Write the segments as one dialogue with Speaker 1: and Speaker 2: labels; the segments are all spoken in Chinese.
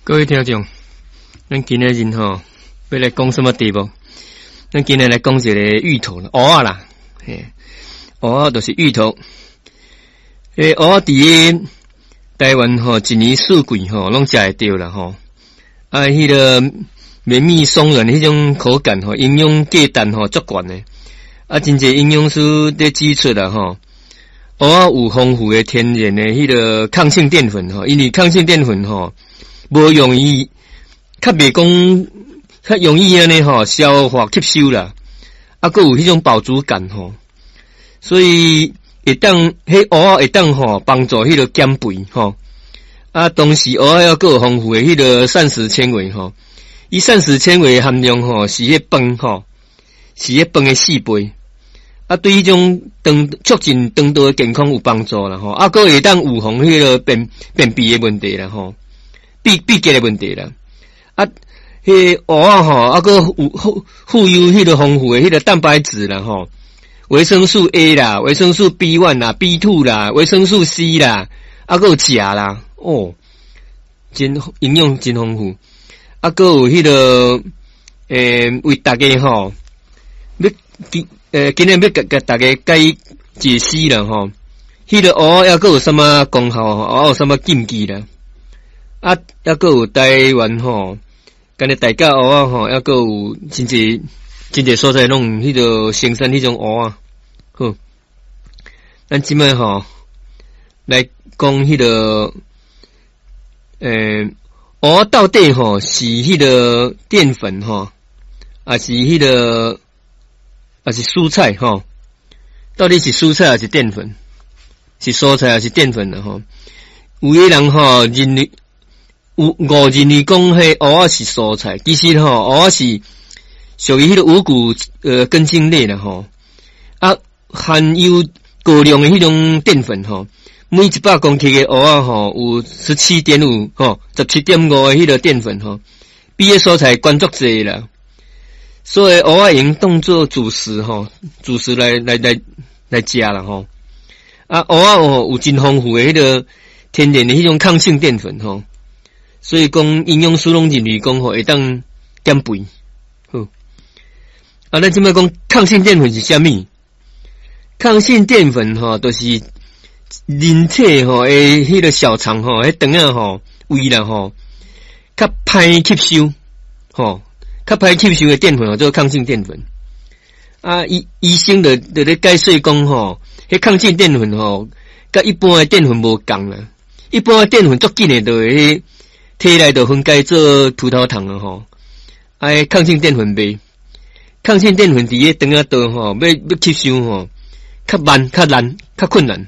Speaker 1: 各位听众，咱今日人吼要来讲什么题目？咱今日来讲一个芋头啦，蚵仔啦，蚵仔就是芋头。蚵仔伫台湾吼，一年四季吼拢食会到啦吼。迄个绵密松软迄种口感吼，营养价值吼足悬诶。真侪营养师在指出啦吼，蚵仔有丰富诶天然诶迄个抗性淀粉吼，因为抗性淀粉吼。无容易，较袂讲，较容易安尼吼消化吸收啦，还有迄种饱足感吼，所以会当迄蚵仔会当吼帮助迄个减肥吼，同时蚵仔还有丰富的迄个膳食纤维吼，伊膳食纤维含量吼是迄饭吼，是迄饭的4倍，对迄种促进肠道的健康有帮助啦吼，还会当预防迄个便秘的问题啦吼。闭结的问题啦，迄蚵仔吼，个富有迄个丰富的迄个蛋白质啦吼，维生素 A 啦，维生素 B1 啦 ，B2 啦，维生素 C 啦，个有钾啦，真营养真丰富，个有迄个为大家吼，今日要甲大家解析啦吼，迄个蚵仔个有什么功效吼，蚵仔有什么禁忌啦？还个有台湾吼，今日大家蚵仔吼，还个有真侪所在拢迄个生产迄种蚵仔。好，咱即摆吼来讲迄个蚵仔到底吼是迄个淀粉吼，还是迄个还是蔬菜吼？到底是蔬菜还是淀粉？是蔬菜还是淀粉的吼？有的人吼误认为讲迄蚵仔是蔬菜，其实吼蚵仔是属于迄个五谷根茎类啦吼，含有高量的迄种淀粉吼，每100公克的蚵仔吼有 17.5 吼 17.5 的迄个淀粉吼，比迄蔬菜关足济啦，所以蚵仔用当做主食吼，主食来食啦吼，蚵仔吼有真丰富的迄个天然的迄种抗性淀粉吼。所以讲营养师拢认为讲吼会当减肥，好。咱即摆讲抗性淀粉是啥物？抗性淀粉吼，就是人体吼诶迄个小肠吼，迄肠仔吼胃啦吼，较歹吸收吼，较歹吸收诶淀粉吼，做抗性淀粉。医生就咧解释讲吼，迄抗性淀粉吼，甲一般诶淀粉无共啦。一般诶淀粉足紧诶，就会体内就分解做葡萄糖了吼，抗性淀粉袂，抗性淀粉伫个肠仔道吼，要吸收吼，较慢、较难、较困难。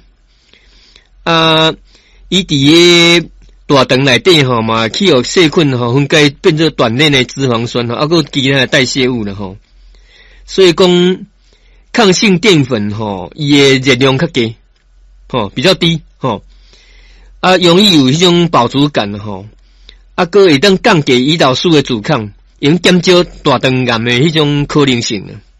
Speaker 1: 伊伫个大肠内底吼嘛，去互细菌吼分解变做短链的脂肪酸吼，个其他的代谢物了吼。所以讲抗性淀粉吼，伊的热量较低，吼比较低吼，容易有迄种饱足感吼。个会当降低胰岛素的阻抗，用减少大肠癌的迄种可能性啊。